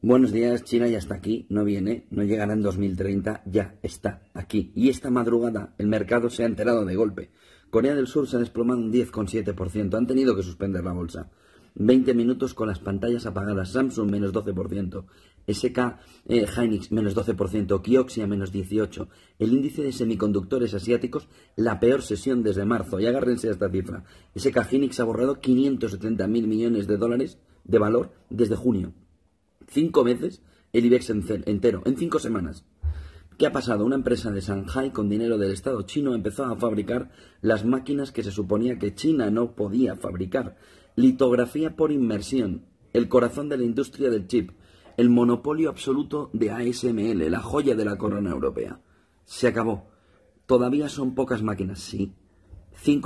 Buenos días, China ya está aquí, no viene, no llegará en 2030, ya está aquí. Y esta madrugada el mercado se ha enterado de golpe. Corea del Sur se ha desplomado un 10,7%, han tenido que suspender la bolsa. 20 minutos con las pantallas apagadas, Samsung menos 12%, SK Hynix menos 12%, Kioxia menos 18%. El índice de semiconductores asiáticos, la peor sesión desde marzo, y agárrense a esta cifra. SK Hynix ha borrado 570.000 millones de dólares de valor desde junio. 5 veces el IBEX entero, en 5 semanas. ¿Qué ha pasado? Una empresa de Shanghai con dinero del Estado chino empezó a fabricar las máquinas que se suponía que China no podía fabricar. Litografía por inmersión, el corazón de la industria del chip, el monopolio absoluto de ASML, la joya de la corona europea. Se acabó. Todavía son pocas máquinas, sí,